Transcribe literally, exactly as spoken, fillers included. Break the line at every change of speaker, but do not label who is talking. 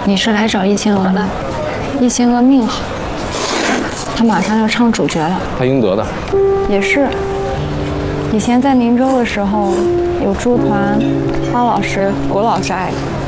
你是来找叶星娥的？叶星娥命好，她马上要唱主角了。
她应得的。
也是。以前在宁州的时候，有朱团、花老师、谷老师爱的。